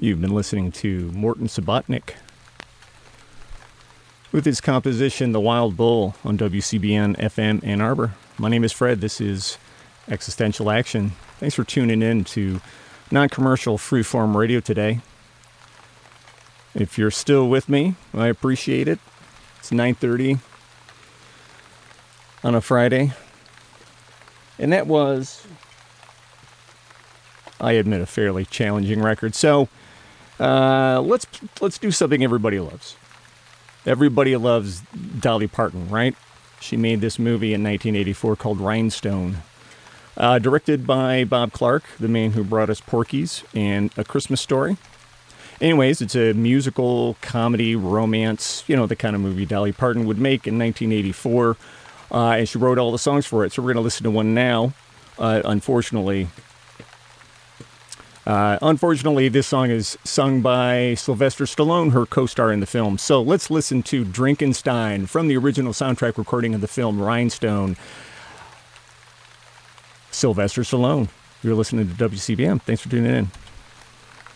You've been listening to Morton Subotnick with his composition The Wild Bull on WCBN FM Ann Arbor. My name is Fred. This is Existential Action. Thanks for tuning in to non-commercial freeform radio today. If you're still with me, I appreciate it. It's 9:30 on a Friday. And that was, I admit, a fairly challenging record. So let's do something everybody loves. Everybody loves Dolly Parton, right? She made this movie in 1984 called Rhinestone, directed by Bob Clark, the man who brought us Porky's and A Christmas Story. Anyways, it's a musical, comedy, romance, the kind of movie Dolly Parton would make in 1984. And she wrote all the songs for it. So we're going to listen to one now. Unfortunately, this song is sung by Sylvester Stallone, her co-star in the film. So let's listen to Drinkenstein from the original soundtrack recording of the film Rhinestone. Sylvester Stallone. You're listening to WCBM. Thanks for tuning in.